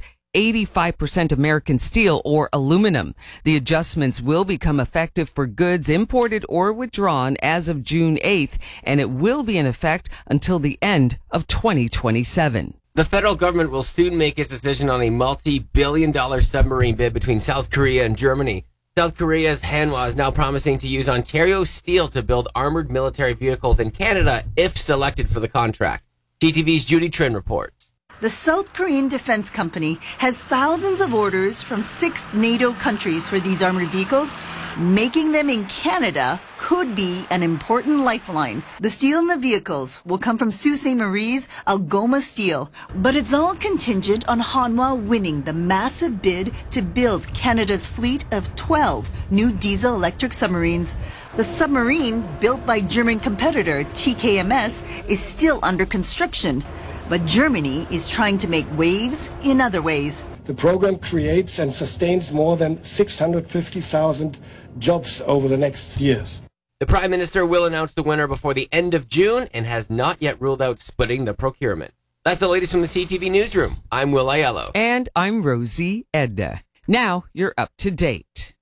[SPEAKER 29] 85% American steel or aluminum. The adjustments will become effective for goods imported or withdrawn as of June 8th, and it will be in effect until the end of 2027.
[SPEAKER 28] The federal government will soon make its decision on a multi-billion-dollar submarine bid between South Korea and Germany. South Korea's Hanwha is now promising to use Ontario steel to build armored military vehicles in Canada if selected for the contract. GTV's Judy Trin reports.
[SPEAKER 5] The South Korean Defense Company has thousands of orders from 6 NATO countries for these armored vehicles. Making them in Canada could be an important lifeline. The steel in the vehicles will come from Sault Ste. Marie's Algoma Steel, but it's all contingent on Hanwha winning the massive bid to build Canada's fleet of 12 new diesel-electric submarines. The submarine, built by German competitor TKMS, is still under construction. But Germany is trying to make waves in other ways.
[SPEAKER 6] The program creates and sustains more than 650,000 jobs over the next years.
[SPEAKER 28] The Prime Minister will announce the winner before the end of June and has not yet ruled out splitting the procurement. That's the latest from the CTV Newsroom. I'm Will Aiello.
[SPEAKER 29] And I'm Rosie Edna. Now you're up to date.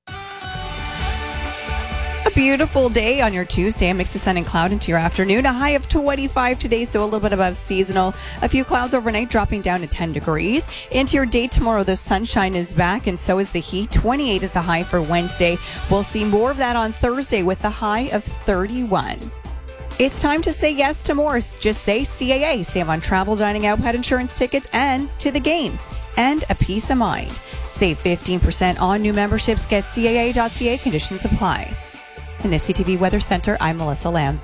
[SPEAKER 30] A beautiful day on your Tuesday. A mix of sun and cloud into your afternoon. A high of 25 today, so a little bit above seasonal. A few clouds overnight, dropping down to 10 degrees. Into your day tomorrow, the sunshine is back, and so is the heat. 28 is the high for Wednesday. We'll see more of that on Thursday with the high of 31. It's time to say yes to more. Just say CAA. Save on travel, dining out, pet insurance tickets, and to the game. And a peace of mind. Save 15% on new memberships. Get CAA.ca. Conditions apply. In the CTV Weather Center, I'm Melissa Lamb.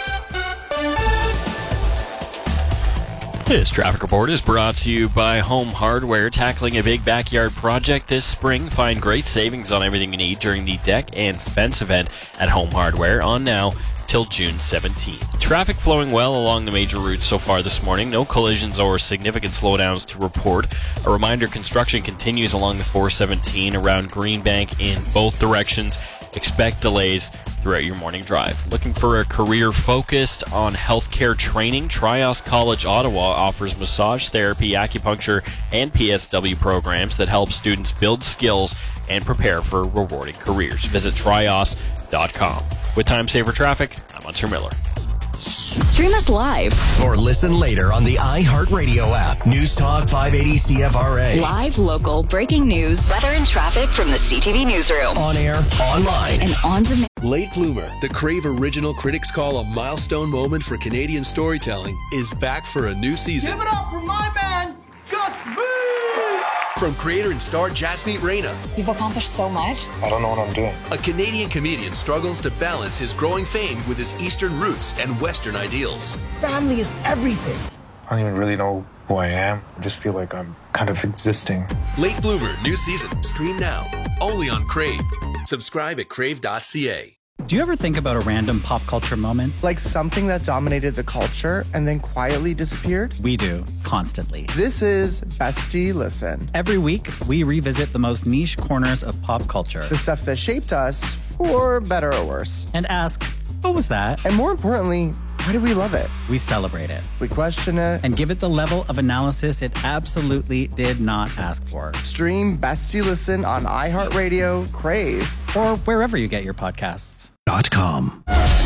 [SPEAKER 7] This traffic report is brought to you by Home Hardware. Tackling a big backyard project this spring. Find great savings on everything you need during the deck and fence event at Home Hardware on now till June 17th. Traffic flowing well along the major routes so far this morning. No collisions or significant slowdowns to report. A reminder, construction continues along the 417 around Greenbank in both directions. Expect delays throughout your morning drive. Looking for a career focused on healthcare training? Trios College Ottawa offers massage therapy, acupuncture, and PSW programs that help students build skills and prepare for rewarding careers. Visit trios.com. With time saver traffic, I'm Hunter Miller.
[SPEAKER 25] Stream us live
[SPEAKER 24] or listen later on the iHeartRadio app. News Talk 580 CFRA.
[SPEAKER 25] Live, local, breaking news, weather and traffic from the CTV Newsroom.
[SPEAKER 24] On air, online,
[SPEAKER 25] and on demand.
[SPEAKER 8] Late Bloomer, the Crave original critics call a milestone moment for Canadian storytelling, is back for a new season.
[SPEAKER 9] Give it up for my man, Just Me!
[SPEAKER 8] From creator and star Jasmeet Reyna.
[SPEAKER 11] You've accomplished so much.
[SPEAKER 8] I don't know what I'm doing. A Canadian comedian struggles to balance his growing fame with his Eastern roots and Western ideals.
[SPEAKER 9] Family is everything.
[SPEAKER 23] I don't even really know who I am. I just feel like I'm kind of existing.
[SPEAKER 8] Late Bloomer, new season. Stream now. Only on Crave. Subscribe at crave.ca.
[SPEAKER 1] Do you ever think about a random pop culture moment?
[SPEAKER 3] Like something that dominated the culture and then quietly disappeared?
[SPEAKER 1] We do, constantly.
[SPEAKER 3] This is Bestie Listen.
[SPEAKER 1] Every week, we revisit the most niche corners of pop culture.
[SPEAKER 3] The stuff that shaped us, for better or worse.
[SPEAKER 1] And ask, what was that?
[SPEAKER 3] And more importantly, why do we love it?
[SPEAKER 1] We celebrate it.
[SPEAKER 3] We question it.
[SPEAKER 1] And give it the level of analysis it absolutely did not ask for.
[SPEAKER 3] Stream Bestie Listen on iHeartRadio, Crave,
[SPEAKER 1] or wherever you get your podcasts.
[SPEAKER 24] .com.